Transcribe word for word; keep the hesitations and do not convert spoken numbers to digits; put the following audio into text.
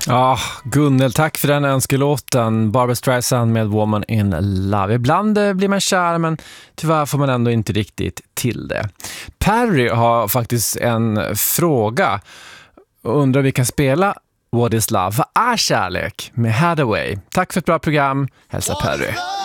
Ja, Gunnel, tack för den önskelåten. Barbra Streisand med Woman in Love. Ibland eh, blir man kär, men tyvärr får man ändå inte riktigt till det. Perry har faktiskt en fråga. Undrar om vi kan spela What is Love? Vad är kärlek? Med Hathaway. Tack för ett bra program. Hälsa Perry.